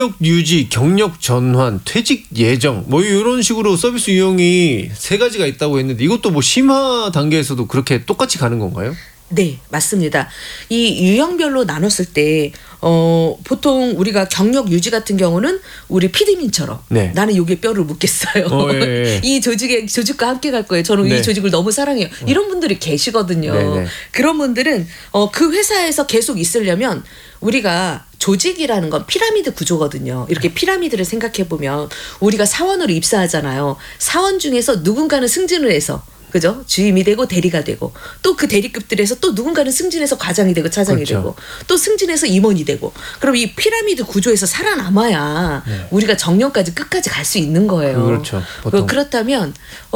경력 유지, 경력 전환, 퇴직 예정 뭐 이런 식으로 서비스 유형이 세 가지가 있다고 했는데 이것도 뭐 심화 단계에서도 그렇게 똑같이 가는 건가요? 네, 맞습니다. 이 유형별로 나눴을 때 보통 우리가 경력 유지 같은 경우는 우리 PD님처럼 네. 나는 여기에 뼈를 묻겠어요. 예. 이 조직과 함께 갈 거예요. 저는 네. 이 조직을 너무 사랑해요. 이런 분들이 계시거든요. 네네. 그런 분들은 그 회사에서 계속 있으려면 우리가 조직이라는 건 피라미드 구조거든요. 이렇게 피라미드를 생각해 보면 우리가 사원으로 입사하잖아요. 사원 중에서 누군가는 승진을 해서 그죠? 주임이 되고 대리가 되고 또 그 대리급들에서 또 누군가는 승진해서 과장이 되고 차장이 그렇죠. 되고 또 승진해서 임원이 되고 그럼 이 피라미드 구조에서 살아남아야 네. 우리가 정년까지 끝까지 갈 수 있는 거예요. 그렇죠. 보통. 그렇다면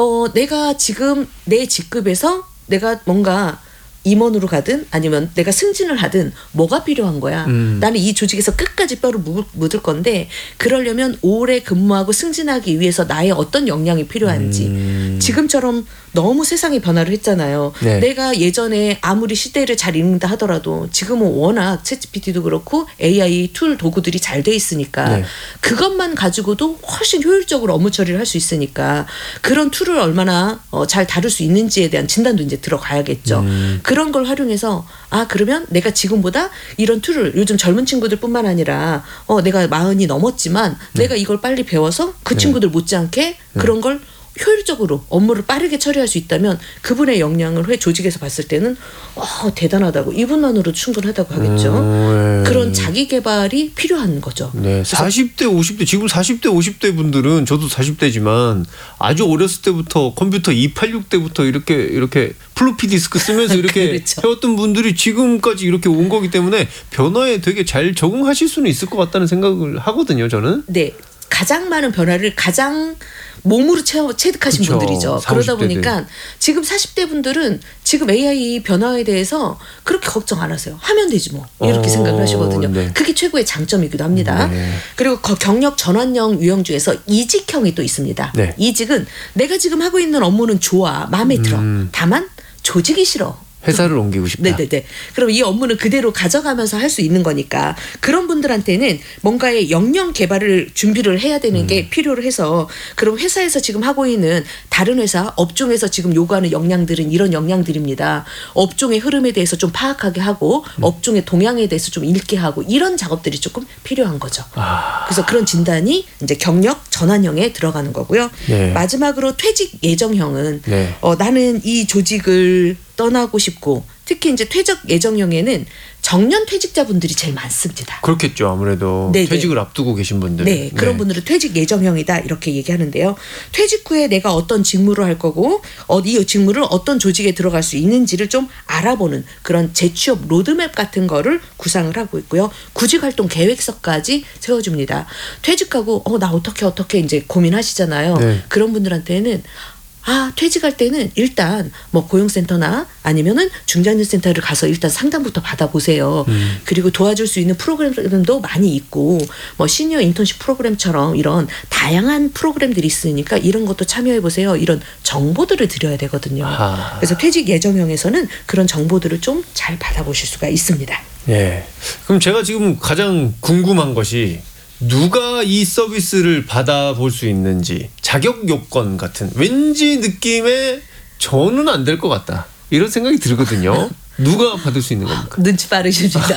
내가 지금 내 직급에서 내가 뭔가 임원으로 가든 아니면 내가 승진을 하든 뭐가 필요한 거야. 나는 이 조직에서 끝까지 뼈를 묻을 건데 그러려면 오래 근무하고 승진하기 위해서 나의 어떤 역량이 필요한지 지금처럼 너무 세상이 변화를 했잖아요. 네. 내가 예전에 아무리 시대를 잘 읽는다 하더라도 지금은 워낙 챗GPT도 그렇고 AI 툴 도구들이 잘 돼 있으니까 네. 그것만 가지고도 훨씬 효율적으로 업무 처리를 할 수 있으니까 그런 툴을 얼마나 잘 다룰 수 있는지에 대한 진단도 이제 들어가야겠죠. 그런 걸 활용해서 그러면 내가 지금보다 이런 툴을 요즘 젊은 친구들뿐만 아니라 내가 40이 넘었지만 내가 이걸 빨리 배워서 그 친구들 못지않게 그런 걸 효율적으로 업무를 빠르게 처리할 수 있다면 그분의 역량을 조직에서 봤을 때는 대단하다고 이분만으로 충분하다고 하겠죠. 네. 그런 자기 개발이 필요한 거죠. 네, 40대, 50대 지금 40대, 50대 분들은 저도 40대지만 아주 어렸을 때부터 컴퓨터 286대부터 이렇게 플로피 디스크 쓰면서 이렇게 그렇죠. 해왔던 분들이 지금까지 이렇게 온 거기 때문에 변화에 되게 잘 적응하실 수는 있을 것 같다는 생각을 하거든요, 저는. 네. 가장 많은 변화를 가장 몸으로 체득하신 그쵸. 분들이죠. 40, 그러다 50대들. 보니까 지금 40대 분들은 지금 AI 변화에 대해서 그렇게 걱정 안 하세요. 하면 되지 뭐. 이렇게 생각을 하시거든요. 네. 그게 최고의 장점이기도 합니다. 네. 그리고 경력 전환형 유형 중에서 이직형이 또 있습니다. 네. 이직은 내가 지금 하고 있는 업무는 좋아. 마음에 들어. 다만 조직이 싫어. 회사를 옮기고 싶다. 네네네. 그럼 이 업무는 그대로 가져가면서 할 수 있는 거니까 그런 분들한테는 뭔가의 역량 개발을 준비를 해야 되는 게 필요로 해서 그럼 회사에서 지금 하고 있는 다른 회사 업종에서 지금 요구하는 역량들은 이런 역량들입니다. 업종의 흐름에 대해서 좀 파악하게 하고 업종의 동향에 대해서 좀 읽게 하고 이런 작업들이 조금 필요한 거죠. 그래서 그런 진단이 이제 경력 전환형에 들어가는 거고요. 네. 마지막으로 퇴직 예정형은 네. 나는 이 조직을 떠나고 싶고 특히 이제 퇴직 예정형에는 정년 퇴직자분들이 제일 많습니다. 그렇겠죠. 아무래도 네네. 퇴직을 앞두고 계신 분들. 네, 그런 분들은 퇴직 예정형이다 이렇게 얘기하는데요. 퇴직 후에 내가 어떤 직무를 할 거고 이 직무를 어떤 조직에 들어갈 수 있는지를 좀 알아보는 그런 재취업 로드맵 같은 거를 구상을 하고 있고요. 구직활동 계획서까지 세워줍니다. 퇴직하고 나 어떻게 이제 고민하시잖아요. 네. 그런 분들한테는 퇴직할 때는 일단 뭐 고용센터나 아니면은 중장년센터를 가서 일단 상담부터 받아보세요. 그리고 도와줄 수 있는 프로그램도 많이 있고 뭐 시니어 인턴십 프로그램처럼 이런 다양한 프로그램들이 있으니까 이런 것도 참여해보세요. 이런 정보들을 드려야 되거든요. 그래서 퇴직 예정형에서는 그런 정보들을 좀 잘 받아보실 수가 있습니다. 예. 그럼 제가 지금 가장 궁금한 것이 누가 이 서비스를 받아볼 수 있는지 자격 요건 같은 왠지 느낌에 저는 안 될 것 같다 이런 생각이 들거든요. 누가 받을 수 있는 겁니까? 눈치 빠르십니다.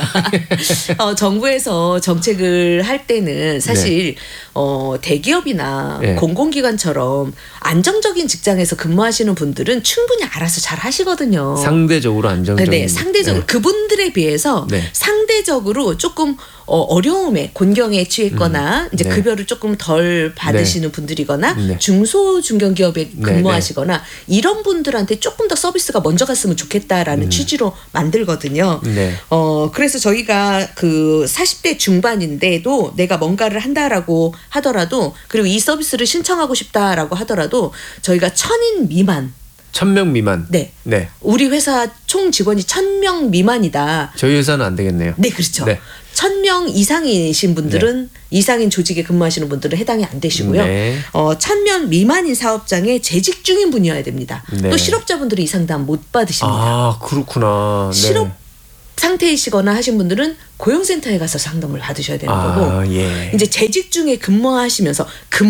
정부에서 정책을 할 때는 사실 대기업이나 네. 공공기관처럼 안정적인 직장에서 근무하시는 분들은 충분히 알아서 잘 하시거든요. 상대적으로 안정적인. 네, 상대적으로 그분들에 비해서 네. 상대적으로 조금 어려움에 곤경에 처했거나 이제 네. 급여를 조금 덜 받으시는 분들이거나 네. 중소 중견기업에 네, 근무하시거나 이런 분들한테 조금 더 서비스가 먼저 갔으면 좋겠다라는 취지로 만들거든요. 네. 그래서 저희가 그 40대 중반인데도 내가 뭔가를 한다라고 하더라도 그리고 이 서비스를 신청하고 싶다라고 하더라도 저희가 1000인 미만 1000명 미만. 네. 네. 우리 회사 총 직원이 1000명 미만이다. 저희 회사는 안 되겠네요. 네, 그렇죠. 네. 1000명 이상이신 분들은 이상인 조직에 근무하시는 분들은 해당이 안 되시고요. 네. 1000명 미만인 사업장에 재직 중인 분이어야 됩니다. 네. 또 실업자분들이 이상 다 못 받으십니다. 그렇구나. 네. 실업 상태이시거나 하신 분들은 고용센터에 가서 상담을 받으셔야 되는 거고 예. 이제 재직 중에 근무하면서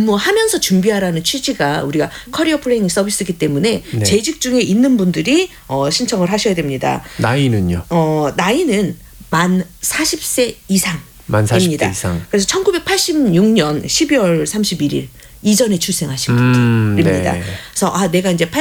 준비하라는 취지가 우리가 커리어 플래닝 서비스이기 때문에 네. 재직 중에 있는 분들이 신청을 하셔야 됩니다. 나이는요? 나이는 만 40세 이상. 만 40대 이상. 그래서 1986년 12월 31일 이전에 출생하신 분들입니다. 네. 그래서 내가 이제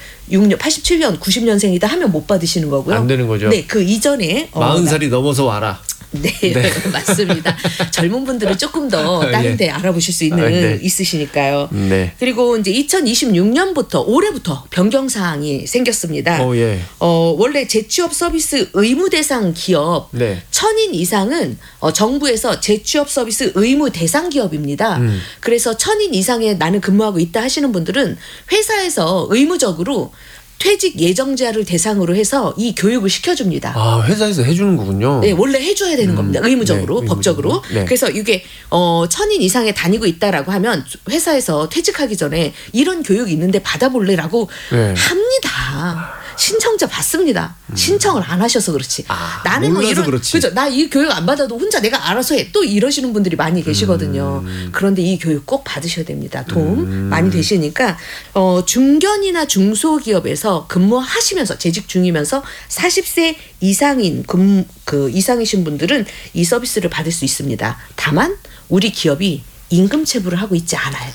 87년, 90년생이다 하면 못 받으시는 거고요. 안 되는 거죠? 네, 그 이전에 40살이 넘어서 와라. 네, 맞습니다. 젊은 분들은 조금 더 다른 데 알아보실 수 있는 있으시니까요. 네. 그리고 이제 2026년부터 올해부터 변경 사항이 생겼습니다. 예. 원래 재취업 서비스 의무 대상 기업 네. 1000인 이상은 정부에서 재취업 서비스 의무 대상 기업입니다. 그래서 1000인 이상에 나는 근무하고 있다 하시는 분들은 회사에서 의무적으로 퇴직 예정자를 대상으로 해서 이 교육을 시켜줍니다. 회사에서 해주는 거군요. 네, 원래 해줘야 되는 겁니다. 의무적으로, 네, 법적으로. 네. 그래서 이게 1000인 이상에 다니고 있다라고 하면 회사에서 퇴직하기 전에 이런 교육이 있는데 받아볼래라고 네. 합니다. 신청자 받습니다. 신청을 안 하셔서 그렇지. 나는 뭐 몰라서 이런 그렇지. 그죠? 나 이 교육 안 받아도 혼자 내가 알아서 해. 또 이러시는 분들이 많이 계시거든요. 그런데 이 교육 꼭 받으셔야 됩니다. 도움 많이 되시니까 중견이나 중소기업에서 근무하시면서 재직 중이면서 40세 이상인 이상이신 분들은 이 서비스를 받을 수 있습니다. 다만 우리 기업이 임금 체불을 하고 있지 않아야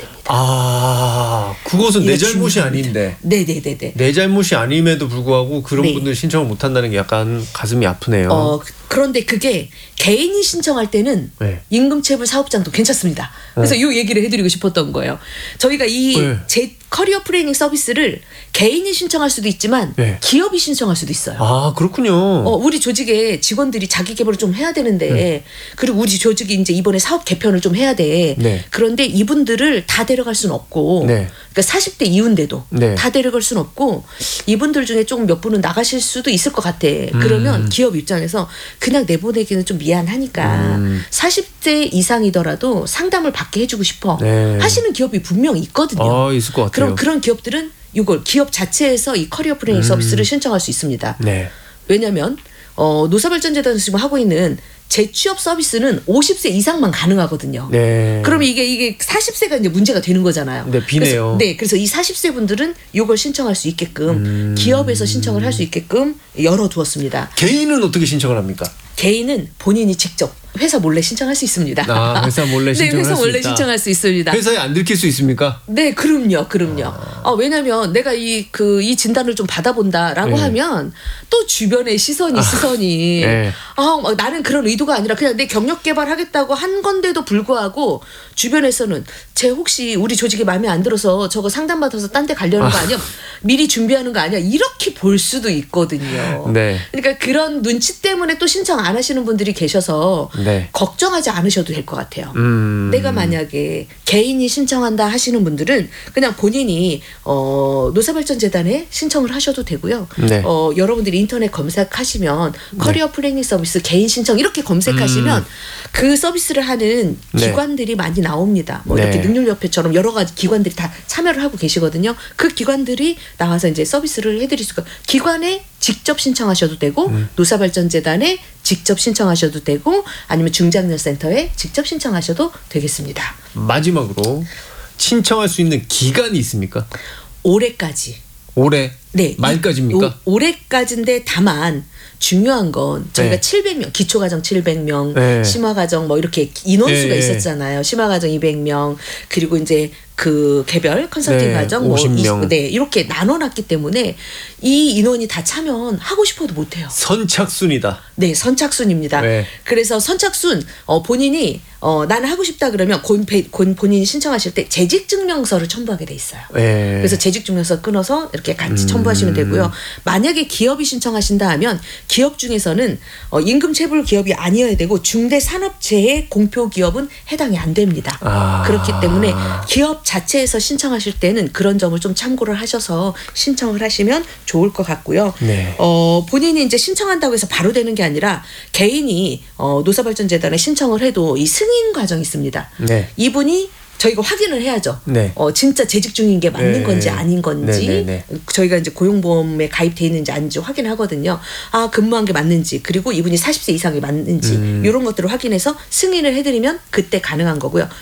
됩니다. 그것은 내 잘못이 아닌데. 네네네네. 내 잘못이 아님에도 불구하고 그런 네. 분들 신청을 못 한다는 게 약간 가슴이 아프네요. 그런데 그게 개인이 신청할 때는 네. 임금체불 사업장도 괜찮습니다. 그래서 이 얘기를 해드리고 싶었던 거예요. 저희가 이 제 커리어 플래닝 서비스를 개인이 신청할 수도 있지만 네. 기업이 신청할 수도 있어요. 그렇군요. 우리 조직에 직원들이 자기 개발을 좀 해야 되는데 그리고 우리 조직이 이제 이번에 사업 개편을 좀 해야 돼. 네. 그런데 이분들을 다 데려갈 수는 없고 네. 그러니까 40대 이후인데도 네. 다 데려갈 수는 없고 이분들 중에 조금 몇 분은 나가실 수도 있을 것 같아. 그러면 기업 입장에서 그냥 내보내기는 좀 미안하니까 40대 이상이더라도 상담을 받게 해주고 싶어 네. 하시는 기업이 분명히 있거든요. 있을 것 같아요. 그럼 그런 기업들은 이걸 기업 자체에서 이 커리어 플래닝 서비스를 신청할 수 있습니다. 네. 왜냐하면 노사발전재단에서 지금 하고 있는 재취업 서비스는 50세 이상만 가능하거든요. 네. 그러면 이게 40세가 이제 문제가 되는 거잖아요. 네, 비네요. 그래서 이 40세 분들은 이걸 신청할 수 있게끔 기업에서 신청을 할 수 있게끔 열어두었습니다. 개인은 어떻게 신청을 합니까? 개인은 본인이 직접 회사 몰래 신청할 수 있습니다. 회사 몰래 신청할 네, 회사 수 몰래 있다. 신청할 수 있습니다. 회사에 안 들킬 수 있습니까? 네, 그럼요. 왜냐면 내가 이 진단을 좀 받아본다라고 네. 하면 또 주변의 시선이 네. 나는 그런 의도가 아니라 그냥 내 경력 개발하겠다고 한 건데도 불구하고 주변에서는 쟤 혹시 우리 조직이 마음에 안 들어서 저거 상담받아서 딴 데 가려는 거 아니야? 미리 준비하는 거 아니야? 이렇게 볼 수도 있거든요. 네. 그러니까 그런 눈치 때문에 또 신청 안 하시는 분들이 계셔서 네. 걱정하지 않으셔도 될 것 같아요. 내가 만약에 개인이 신청한다 하시는 분들은 그냥 본인이 노사발전재단에 신청을 하셔도 되고요. 네. 여러분들이 인터넷 검색하시면 커리어 플래닝 서비스 개인 신청 이렇게 검색하시면 그 서비스를 하는 네. 기관들이 많이 나옵니다. 뭐 네. 이렇게 능률협회처럼 여러 가지 기관들이 다 참여를 하고 계시거든요. 그 기관들이 나와서 이제 서비스를 해드릴 수가 기관에 직접 신청하셔도 되고 노사발전재단에 직접 신청하셔도 되고 아니면 중장년센터에 직접 신청하셔도 되겠습니다. 마지막으로 신청할 수 있는 기간이 있습니까? 올해까지. 올해? 네. 말까지입니까? 올해까지인데 다만 중요한 건 저희가 네. 700명, 기초과정 700명, 네. 심화과정 뭐 이렇게 인원수가 네. 있었잖아요. 심화과정 200명, 그리고 이제 그 개별 컨설팅 네. 과정 뭐 50명. 이렇게 나눠놨기 때문에 이 인원이 다 차면 하고 싶어도 못해요. 선착순이다. 네, 선착순입니다. 네. 그래서 선착순 본인이 나는 하고 싶다 그러면 본인이 신청하실 때 재직증명서를 첨부하게 돼 있어요. 네. 그래서 재직증명서 끊어서 이렇게 같이 첨부하시면 되고요. 만약에 기업이 신청하신다 하면 기업 중에서는 임금체불 기업이 아니어야 되고 중대산업체의 공표 기업은 해당이 안 됩니다. 그렇기 때문에 기업 자체에서 신청하실 때는 그런 점을 좀 참고를 하셔서 신청을 하시면 좋을 것 같고요. 네. 본인이 이제 신청한다고 해서 바로 되는 게 아니라 개인이 노사발전재단에 신청을 해도 이 승인 과정이 있습니다. 네. 이분이 저희가 확인을 해야죠. 네. 진짜 재직 중인 게 맞는 네. 건지 아닌 건지 네. 저희가 이제 고용보험에 가입돼 있는지 아닌지 확인하거든요. 아 근무한 게 맞는지 그리고 이분이 40세 이상이 맞는지 이런 것들을 확인해서 승인을 해드리면 그때 가능한 거고요.